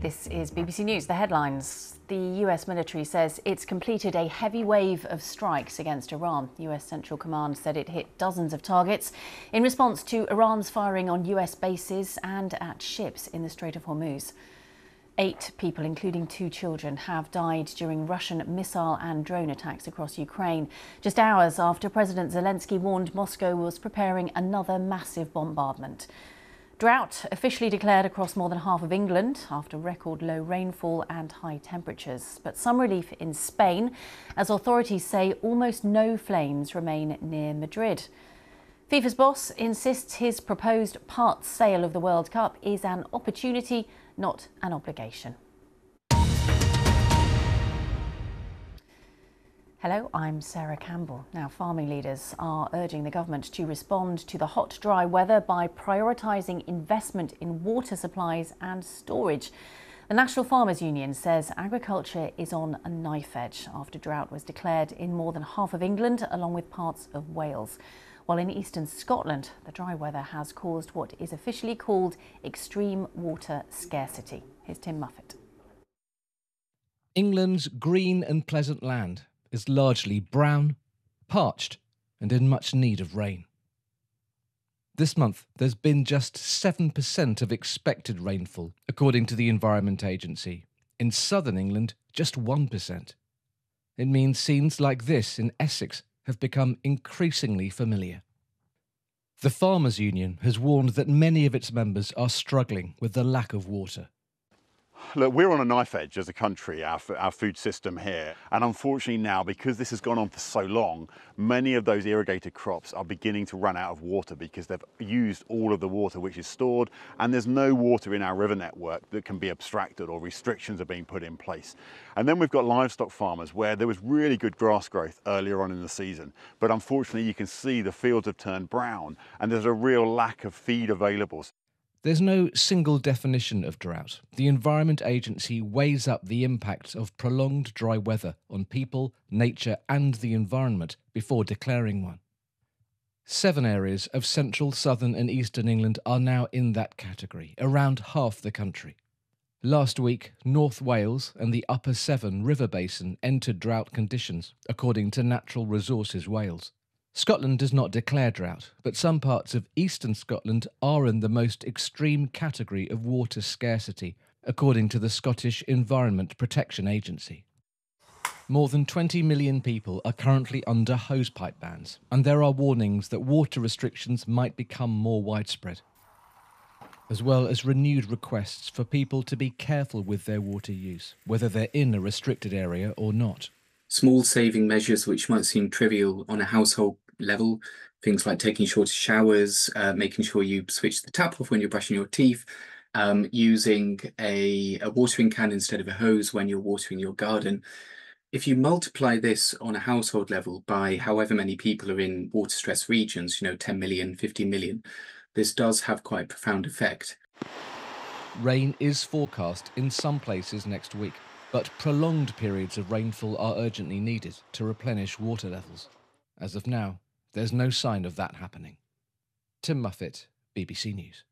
This is BBC News, the headlines. The US military says it's completed a heavy wave of strikes against Iran. US Central Command said it hit dozens of targets in response to Iran's firing on US bases and at ships in the Strait of Hormuz. 8 people, including 2 children, have died during Russian missile and drone attacks across Ukraine, just hours after President Zelensky warned Moscow was preparing another massive bombardment. Drought officially declared across more than half of England after record low rainfall and high temperatures. But some relief in Spain, as authorities say almost no flames remain near Madrid. FIFA's boss insists his proposed part sale of the World Cup is an opportunity, not an obligation. Hello, I'm Sarah Campbell. Now, farming leaders are urging the government to respond to the hot, dry weather by prioritising investment in water supplies and storage. The National Farmers Union says agriculture is on a knife edge after drought was declared in more than half of England, along with parts of Wales. While in eastern Scotland, the dry weather has caused what is officially called extreme water scarcity. Here's Tim Muffett. England's green and pleasant land is largely brown, parched and in much need of rain. This month there's been just 7% of expected rainfall, according to the Environment Agency. In southern England, just 1%. It means scenes like this in Essex have become increasingly familiar. The Farmers Union has warned that many of its members are struggling with the lack of water. Look, we're on a knife edge as a country, our food system here. And unfortunately now, because this has gone on for so long, many of those irrigated crops are beginning to run out of water because they've used all of the water which is stored, and there's no water in our river network that can be abstracted or restrictions are being put in place. And then we've got livestock farmers where there was really good grass growth earlier on in the season. But unfortunately, you can see the fields have turned brown and there's a real lack of feed available. There's no single definition of drought. The Environment Agency weighs up the impact of prolonged dry weather on people, nature and the environment before declaring one. 7 areas of central, southern and eastern England are now in that category, around half the country. Last week, North Wales and the Upper Severn River Basin entered drought conditions, according to Natural Resources Wales. Scotland does not declare drought, but some parts of eastern Scotland are in the most extreme category of water scarcity, according to the Scottish Environment Protection Agency. More than 20 million people are currently under hosepipe bans, and there are warnings that water restrictions might become more widespread, as well as renewed requests for people to be careful with their water use, whether they're in a restricted area or not. Small saving measures which might seem trivial on a household level, things like taking shorter showers, making sure you switch the tap off when you're brushing your teeth, using a watering can instead of a hose when you're watering your garden. If you multiply this on a household level by however many people are in water stress regions, 10 million, 15 million, this does have quite a profound effect. Rain is forecast in some places next week, but prolonged periods of rainfall are urgently needed to replenish water levels. As of now, there's no sign of that happening. Tim Muffett, BBC News.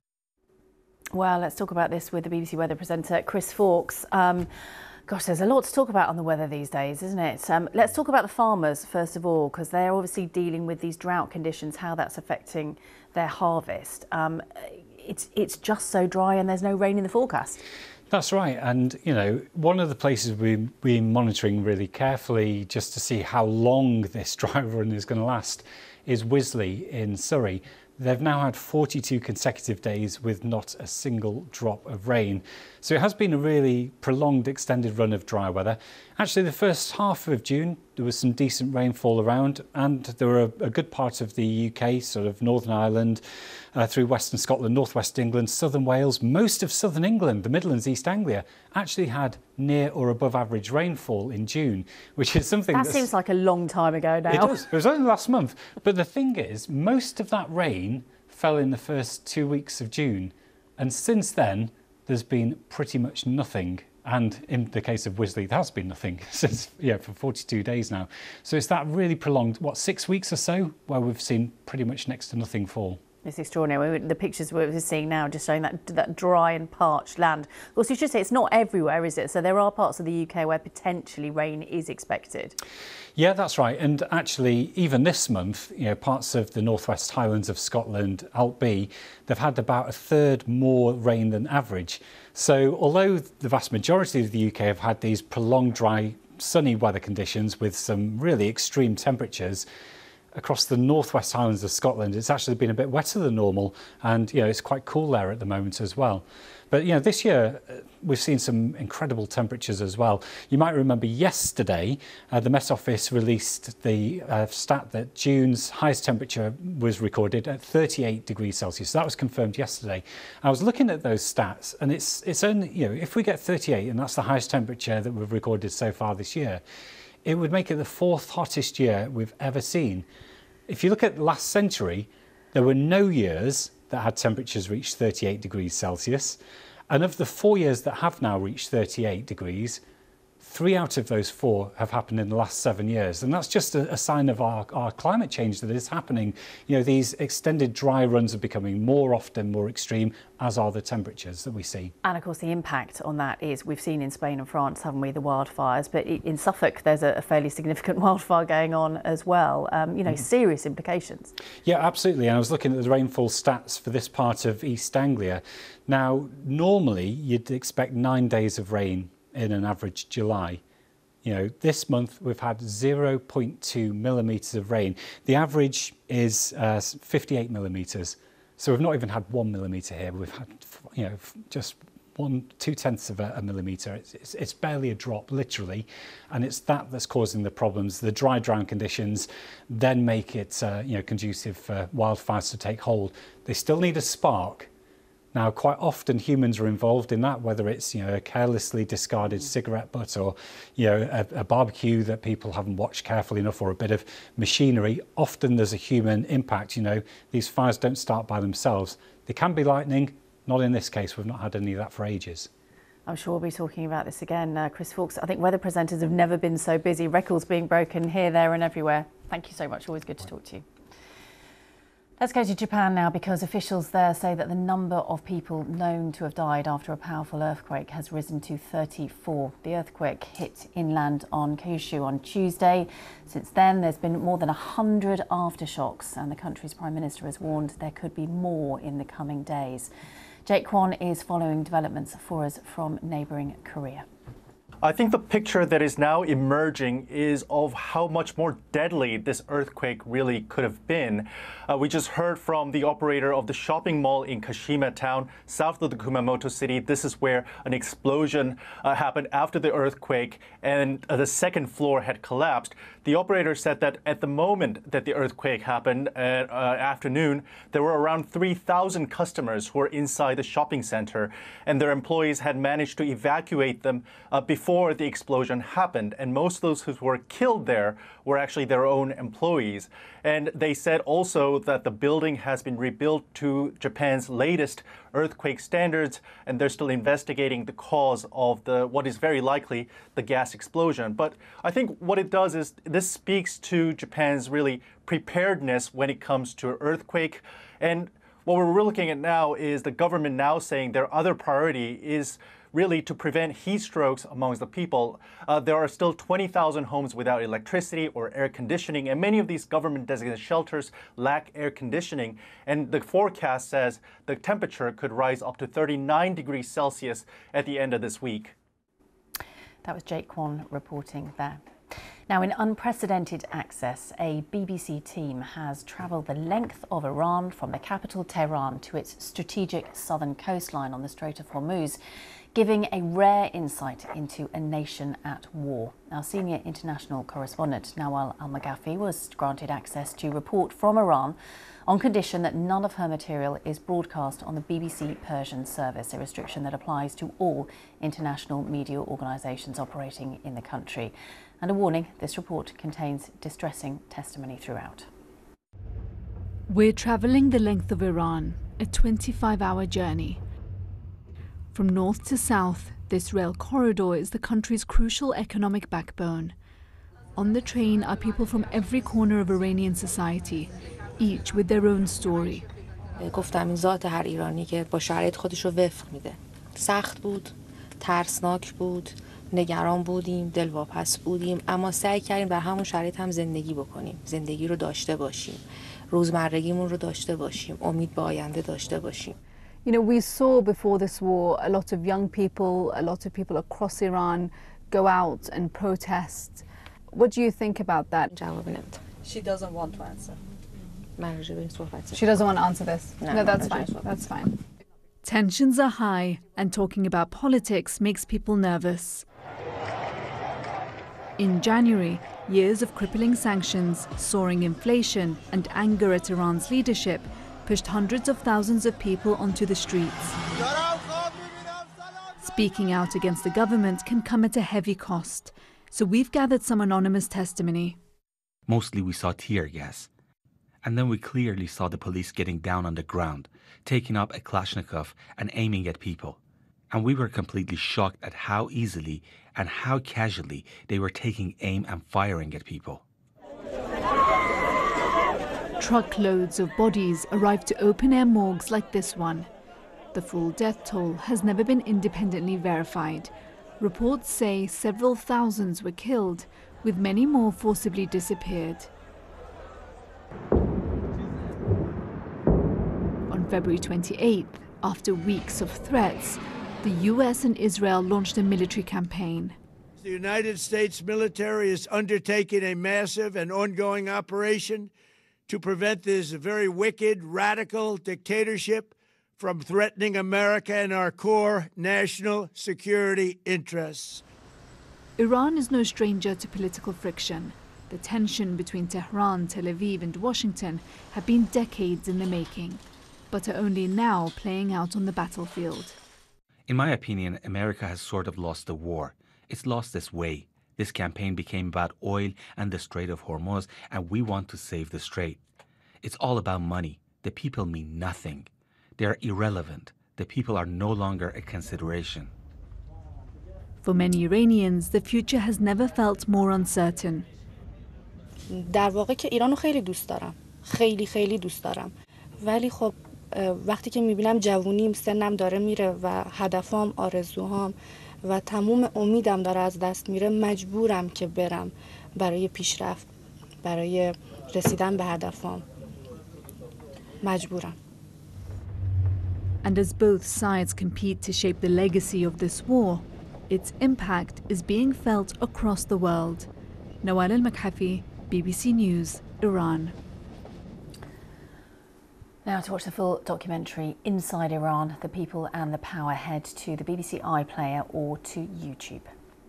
Well, let's talk about this with the BBC weather presenter, Chris Fawkes. Gosh, there's a lot to talk about on the weather these days, isn't it? Let's talk about the farmers, first of all, because they're obviously dealing with these drought conditions, how that's affecting their harvest. It's just so dry and there's no rain in the forecast. That's right. And, one of the places we've been monitoring really carefully just to see how long this dry run is going to last is Wisley in Surrey. They've now had 42 consecutive days with not a single drop of rain. So it has been a really prolonged, extended run of dry weather. Actually, the first half of June, there was some decent rainfall around, and there were a good part of the UK, sort of Northern Ireland, through Western Scotland, Northwest England, Southern Wales, most of Southern England, the Midlands, East Anglia, actually had near or above average rainfall in June, which is something that seems like a long time ago now. It does. It was only last month. But the thing is, most of that rain fell in the first 2 weeks of June. And since then, there's been pretty much nothing. And in the case of Wisley, there has been nothing since, for 42 days now. So it's that really prolonged, 6 weeks or so, where we've seen pretty much next to nothing fall. It's extraordinary. The pictures we're seeing now just showing that dry and parched land. Of course, you should say it's not everywhere, is it? So there are parts of the UK where potentially rain is expected. Yeah, that's right. And actually, even this month, parts of the Northwest Highlands of Scotland, Alt B, they've had about a third more rain than average. So although the vast majority of the UK have had these prolonged dry, sunny weather conditions with some really extreme temperatures, across the Northwest Highlands of Scotland, it's actually been a bit wetter than normal, and it's quite cool there at the moment as well. But this year we've seen some incredible temperatures as well. You might remember yesterday the Met Office released the stat that June's highest temperature was recorded at 38 degrees Celsius. So that was confirmed yesterday. I was looking at those stats, and it's only if we get 38, and that's the highest temperature that we've recorded so far this year, it would make it the 4th hottest year we've ever seen. If you look at the last century, there were no years that had temperatures reach 38 degrees Celsius. And of the 4 years that have now reached 38 degrees, 3 out of those 4 have happened in the last 7 years. And that's just a sign of our climate change that is happening. These extended dry runs are becoming more often, more extreme, as are the temperatures that we see. And of course, the impact on that is we've seen in Spain and France, haven't we, the wildfires. But in Suffolk, there's a fairly significant wildfire going on as well. Serious implications. Yeah, absolutely. And I was looking at the rainfall stats for this part of East Anglia. Now, normally, you'd expect 9 days of rain in an average July. This month we've had 0.2 millimetres of rain. The average is 58 millimetres. So we've not even had 1 millimetre here. We've had, just 2/10 of a millimetre. It's barely a drop, literally, and it's that's causing the problems. The dry drown conditions then make it conducive for wildfires to take hold. They still need a spark. Now, quite often humans are involved in that, whether it's a carelessly discarded cigarette butt or a barbecue that people haven't watched carefully enough, or a bit of machinery. Often there's a human impact. These fires don't start by themselves. They can be lightning. Not in this case. We've not had any of that for ages. I'm sure we'll be talking about this again. Chris Fawkes, I think weather presenters have never been so busy. Records being broken here, there and everywhere. Thank you so much. Always good to talk to you. Let's go to Japan now, because officials there say that the number of people known to have died after a powerful earthquake has risen to 34. The earthquake hit inland on Kyushu on Tuesday. Since then, there's been more than 100 aftershocks, and the country's Prime Minister has warned there could be more in the coming days. Jake Kwon is following developments for us from neighbouring Korea. I think the picture that is now emerging is of how much more deadly this earthquake really could have been. We just heard from the operator of the shopping mall in Kashima town, south of the Kumamoto city. This is where an explosion happened after the earthquake, and the second floor had collapsed. The operator said that at the moment that the earthquake happened at afternoon, there were around 3,000 customers who were inside the shopping center, and their employees had managed to evacuate them before the explosion happened. And most of those who were killed there were actually their own employees. And they said also that the building has been rebuilt to Japan's latest earthquake standards, and they're still investigating the cause of what is very likely the gas explosion. But I think what it does is this speaks to Japan's really preparedness when it comes to earthquake. And what we're looking at now is the government now saying their other priority is really to prevent heat strokes amongst the people. There are still 20,000 homes without electricity or air conditioning, and many of these government designated shelters lack air conditioning. And the forecast says the temperature could rise up to 39 degrees Celsius at the end of this week. That was Jake Kwon reporting there. Now, in unprecedented access, a BBC team has travelled the length of Iran from the capital Tehran to its strategic southern coastline on the Strait of Hormuz, giving a rare insight into a nation at war. Our senior international correspondent, Nawal Al-Maghafi, was granted access to report from Iran on condition that none of her material is broadcast on the BBC Persian service, a restriction that applies to all international media organisations operating in the country. And a warning, this report contains distressing testimony throughout. We're travelling the length of Iran, a 25-hour journey. From north to south, this rail corridor is the country's crucial economic backbone. On the train are people from every corner of Iranian society, each with their own story. گفتم این ذات هر ایرانی که با شرایط خودش رو وفق میده. سخت بود، ترسناک بود، نگران بودیم، دلواپس بودیم، اما سعی کردیم در همون شرایط هم زندگی بکنیم. زندگی رو داشته باشیم. روزمرگیمون رو داشته باشیم. امید به آینده داشته باشیم. You know, we saw before this war a lot of young people, a lot of people across Iran go out and protest. What do you think about that? جواب نمیدم. She doesn't want to answer. من راجع به این صحبت She doesn't want to answer this. No, that's fine. That's fine. Tensions are high, and talking about politics makes people nervous. In January, years of crippling sanctions, soaring inflation, and anger at Iran's leadership pushed hundreds of thousands of people onto the streets. Speaking out against the government can come at a heavy cost, so we've gathered some anonymous testimony. Mostly we saw tear gas. And then we clearly saw the police getting down on the ground, taking up a Kalashnikov and aiming at people. And we were completely shocked at how easily and how casually they were taking aim and firing at people. Truckloads of bodies arrived to open-air morgues like this one. The full death toll has never been independently verified. Reports say several thousands were killed, with many more forcibly disappeared. On February 28th, after weeks of threats, the US and Israel launched a military campaign. The United States military is undertaking a massive and ongoing operation to prevent this very wicked, radical dictatorship from threatening America and our core national security interests. Iran is no stranger to political friction. The tension between Tehran, Tel Aviv, and Washington have been decades in the making, but are only now playing out on the battlefield. In my opinion, America has sort of lost the war. It's lost its way. This campaign became about oil and the Strait of Hormuz, and we want to save the strait. It's all about money. The people mean nothing. They are irrelevant. The people are no longer a consideration. For many Iranians, the future has never felt more uncertain. در واقع که ایرانو خیلی دوست دارم. خیلی دوست دارم. ولی خب وقتی که میبینم جوونیم سنم داره میره و هدفام، آرزوهام و تموم امیدم داره از دست میره، مجبورم که برم برای پیشرفت، برای رسیدن به هدفام. مجبورم. And as both sides compete to shape the legacy of this war, its impact is being felt across the world. Nawal Al-Makhafi, BBC News, Iran. Now to watch the full documentary Inside Iran, the People and the Power, head to the BBC iPlayer or to YouTube.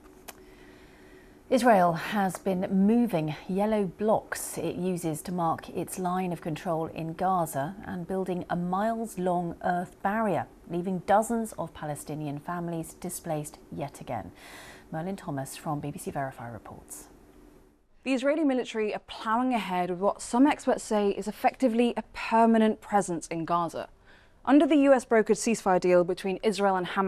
Israel has been moving yellow blocks it uses to mark its line of control in Gaza and building a miles-long earth barrier, leaving dozens of Palestinian families displaced yet again. Merlin Thomas from BBC Verify reports. The Israeli military are ploughing ahead with what some experts say is effectively a permanent presence in Gaza. Under the US-brokered ceasefire deal between Israel and Hamas,